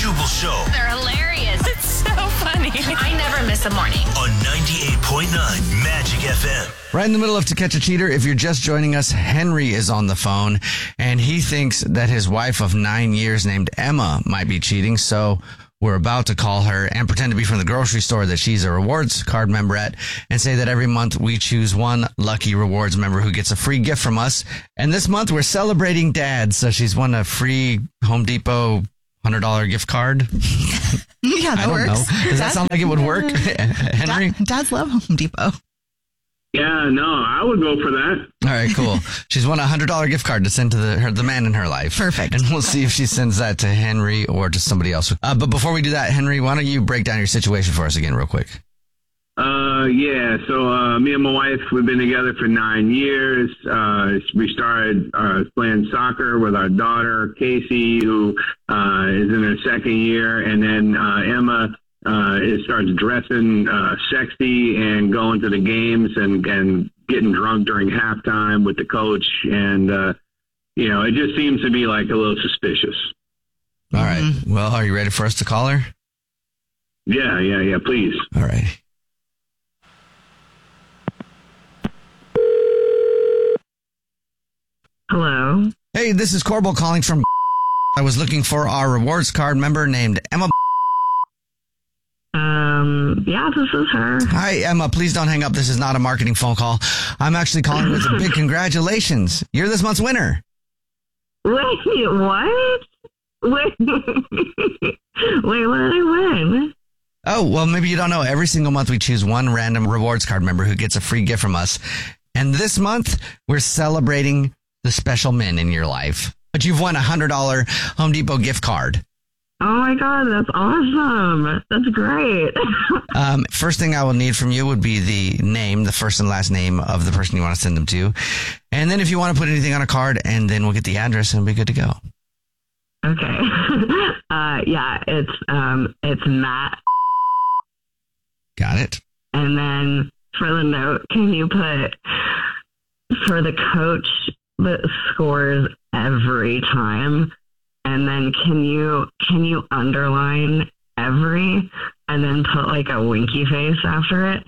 Jubal Show. They're hilarious. It's so funny. I never miss a morning. On 98.9 Magic FM. Right in the middle of To Catch a Cheater, if you're just joining us, Henry is on the phone, and he thinks that his wife of 9 years named Emma might be cheating, so we're about to call her and pretend to be from the grocery store that she's a rewards card member at and say that every month we choose one lucky rewards member who gets a free gift from us. And this month we're celebrating Dad, so she's won a free Home Depot $100 gift card. Yeah, that works. Know. Does that sound like it would work, Henry? Dads love Home Depot. Yeah, no, I would go for that. All right, cool. She's won a $100 gift card to send to the man in her life. Perfect. And we'll see if she sends that to Henry or to somebody else. But before we do that, Henry, why don't you break down your situation for us again real quick? Yeah, so me and my wife, we've been together for 9 years. We started playing soccer with our daughter, Casey, who is in her second year, and then Emma starts dressing sexy and going to the games and getting drunk during halftime with the coach. And, it just seems to be like a little suspicious. All right. Well, are you ready for us to call her? Yeah, please. All right. Hello. Hey, this is Corbel calling from. I was looking for our rewards card member named Emma. Yeah, this is her. Hi, Emma. Please don't hang up. This is not a marketing phone call. I'm actually calling with a big congratulations. You're this month's winner. Wait, what? Wait, what did I win? Oh, well, maybe you don't know. Every single month we choose one random rewards card member who gets a free gift from us. And this month we're celebrating the special men in your life. But you've won a $100 Home Depot gift card. Oh my God, that's awesome. That's great. First thing I will need from you would be the name, the first and last name of the person you want to send them to. And then if you want to put anything on a card, and then we'll get the address and we'll be good to go. Okay. Yeah, it's Matt. Got it. And then for the note, can you put for the coach that scores every time? And then can you underline every and then put like a winky face after it?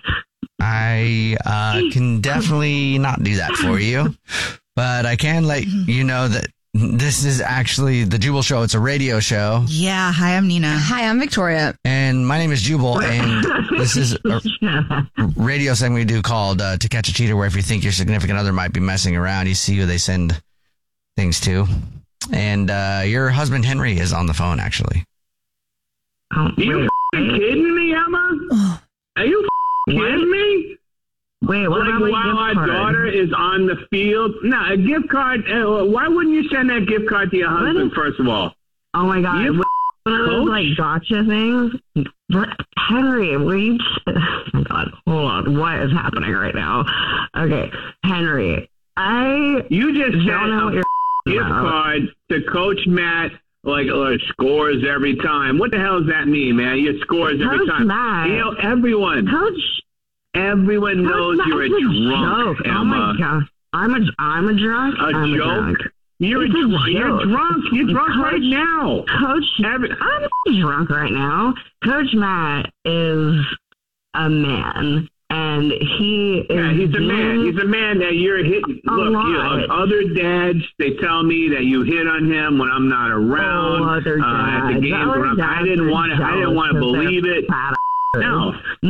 I can definitely not do that for you, but I can let you know that this is actually the Jubal Show. It's a radio show. Hi, I'm Nina. Hi, I'm Victoria. And my name is Jubal, and this is a radio segment we do called To Catch a Cheater, where if you think your significant other might be messing around, you see who they send things to. And your husband, Henry, is on the phone, actually. Are you kidding me, Emma? Are you kidding me? Wait, what about while our daughter is on the field? No, a gift card. Why wouldn't you send that gift card to your husband, first of all? Oh, my God. One of those, like, gotcha things? Henry, oh, my God. Hold on. What is happening right now? Okay, Henry, You just don't know what you're gift card to Coach Matt, like scores every time. What the hell does that mean, man? You scores every Coach time. Matt. Everyone. Everyone knows you're a drunk, joke. Emma. Oh my God. I'm a drunk. I'm a joke. You're drunk. You're drunk right now. I'm drunk right now. Coach Matt is a man. And he's a man. He's a man that you're hitting. Look, other dads, they tell me that you hit on him when I'm not around. Other dads. At the games. I didn't want to believe it. No,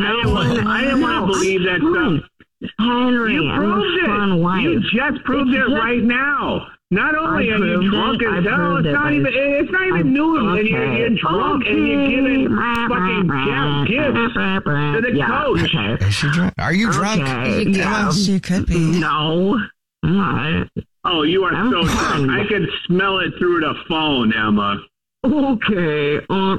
I didn't want to believe that stuff. Henry, you proved it. You just proved it right now. Not only are you drunk as hell, it's not even noon, and you're drunk and you're giving fucking gifts to the coach. Okay. Is she drunk? Are you drunk? Yeah. She could be. No. I'm not. Oh, you are so drunk. I can smell it through the phone, Emma. Okay.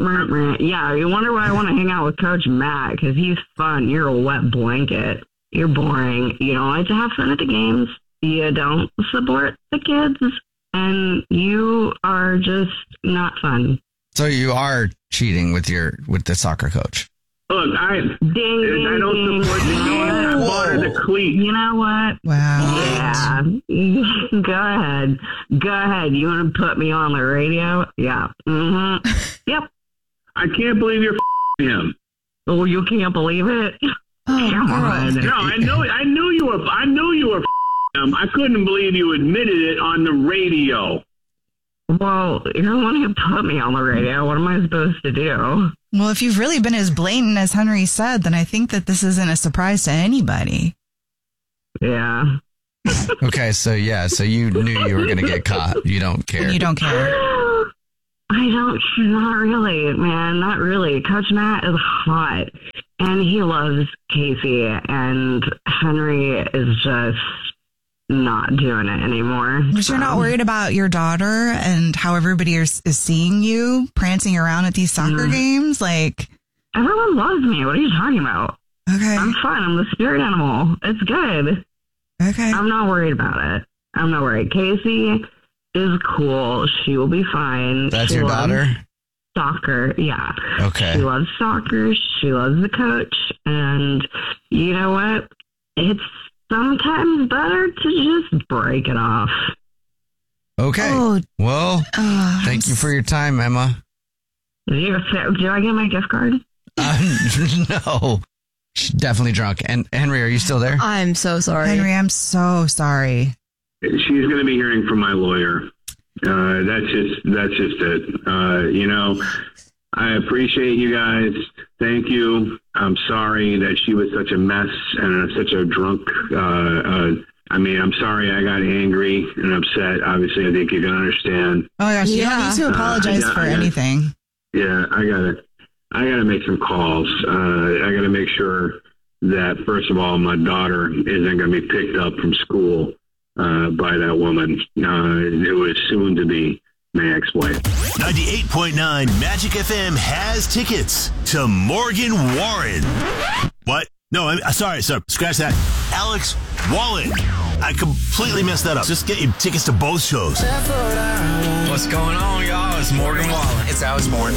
Yeah, you wonder why I want to hang out with Coach Matt, because he's fun. You're a wet blanket. You're boring. You don't like to have fun at the games. You don't support the kids. And you are just not fun. So you are cheating with the soccer coach. Look, I don't support the game. I water the cleats. You know what? Wow. Yeah. Go ahead. You want to put me on the radio? Yeah. Mm-hmm. Yep. I can't believe you're him. Oh, you can't believe it? Oh, Come on. No, I knew you were him. I couldn't believe you admitted it on the radio. Well, you're the one who put me on the radio. What am I supposed to do? Well, if you've really been as blatant as Henry said, then I think that this isn't a surprise to anybody. Yeah. Okay, so you knew you were going to get caught. You don't care. You don't care. Not really, man. Not really. Coach Matt is hot, and he loves Casey, and Henry is just not doing it anymore. But you're not worried about your daughter and how everybody is seeing you prancing around at these soccer games? Like, everyone loves me. What are you talking about? Okay. I'm fine. I'm the spirit animal. It's good. Okay. I'm not worried about it. I'm not worried. Casey is cool. She will be fine. That's she your daughter? Soccer, yeah. Okay. She loves soccer. She loves the coach. And you know what? It's sometimes better to just break it off. Okay. Oh. Well, thank you for your time, Emma. Do I get my gift card? No. She's definitely drunk. And Henry, are you still there? I'm so sorry. Henry, I'm so sorry. She's going to be hearing from my lawyer. That's just it. You know, I appreciate you guys. Thank you. I'm sorry that she was such a mess and such a drunk. I'm sorry I got angry and upset. Obviously, I think you can understand. Oh my gosh, you don't need to apologize for anything. Yeah, I gotta make some calls. I gotta make sure that, first of all, my daughter isn't gonna be picked up from school by that woman. It was soon to be my ex-wife. 98.9 Magic FM has tickets to Morgan Wallen. What? No, I'm sorry. Scratch that. Alex Wallen. I completely messed that up. Just get you tickets to both shows. What's going on, y'all? It's Morgan Wallen. It's Alex Bourne.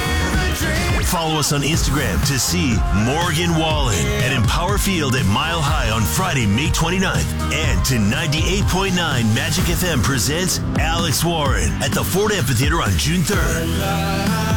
Follow us on Instagram to see Morgan Wallen at Empower Field at Mile High on Friday, May 29th. And to 98.9 Magic FM presents Alex Warren at the Ford Amphitheater on June 3rd.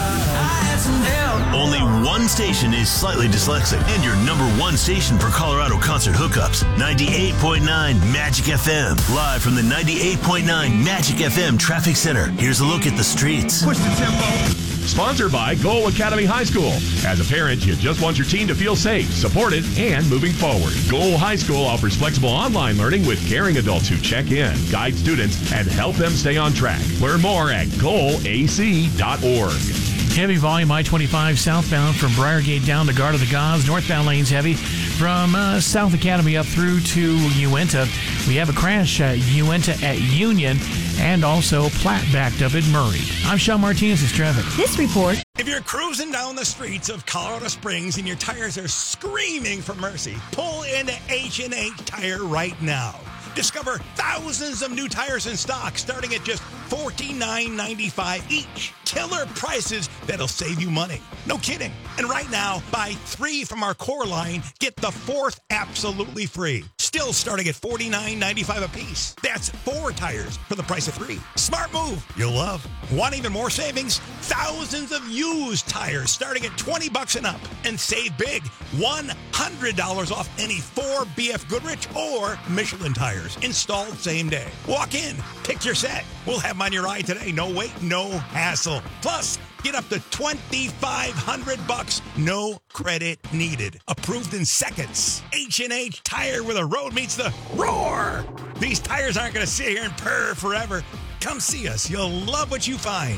Only one station is slightly dyslexic, and your number one station for Colorado concert hookups. 98.9 Magic FM. Live from the 98.9 Magic FM Traffic Center. Here's a look at the streets. Push the tempo. Sponsored by Goal Academy High School. As a parent, you just want your teen to feel safe, supported, and moving forward. Goal High School offers flexible online learning with caring adults who check in, guide students, and help them stay on track. Learn more at goalac.org. Heavy volume I-25 southbound from Briargate down to Guard of the Gods. Northbound lanes heavy from South Academy up through to Uinta. We have a crash at Uinta at Union and also Platte backed up at Murray. I'm Sean Martinez. It's traffic. This report. If you're cruising down the streets of Colorado Springs and your tires are screaming for mercy, pull into H&H Tire right now. Discover thousands of new tires in stock starting at just $49.95 each. Killer prices that'll save you money. No kidding. And right now, buy 3 from our core line, get the 4th absolutely free. Still starting at $49.95 a piece. That's 4 tires for the price of 3. Smart move. You'll love. Want even more savings? Thousands of used tires starting at $20 and up. And save big. $100 off any 4 BF Goodrich or Michelin tires. Installed same day. Walk in. Pick your set. We'll have them on your ride today. No wait, no hassle. Plus, get up to $2,500. No credit needed. Approved in seconds. H&H Tire, where the road meets the roar. These tires aren't going to sit here and purr forever. Come see us. You'll love what you find.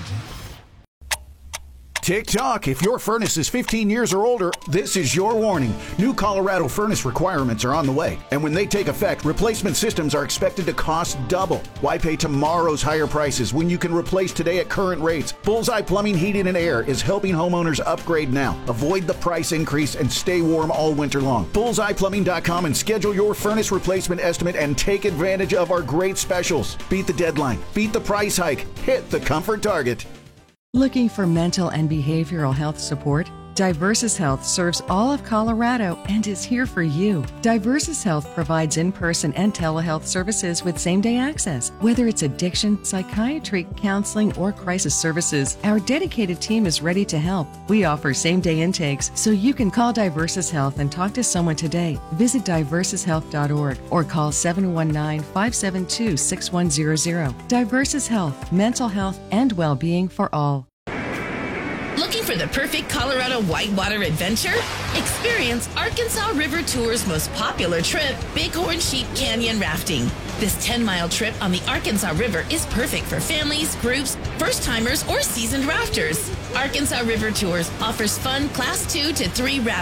Tick-tock, if your furnace is 15 years or older, this is your warning. New Colorado furnace requirements are on the way, and when they take effect, replacement systems are expected to cost double. Why pay tomorrow's higher prices when you can replace today at current rates? Bullseye Plumbing, Heating, and Air is helping homeowners upgrade now. Avoid the price increase and stay warm all winter long. BullseyePlumbing.com and schedule your furnace replacement estimate and take advantage of our great specials. Beat the deadline. Beat the price hike. Hit the comfort target. Looking for mental and behavioral health support? Diversus Health serves all of Colorado and is here for you. Diversus Health provides in-person and telehealth services with same-day access. Whether it's addiction, psychiatry, counseling, or crisis services, our dedicated team is ready to help. We offer same-day intakes, so you can call Diversus Health and talk to someone today. Visit diversushealth.org or call 719-572-6100. Diversus Health, mental health and well-being for all. Looking for the perfect Colorado whitewater adventure? Experience Arkansas River Tour's most popular trip, Bighorn Sheep Canyon Rafting. This 10-mile trip on the Arkansas River is perfect for families, groups, first-timers, or seasoned rafters. Arkansas River Tours offers fun Class 2 to 3 raft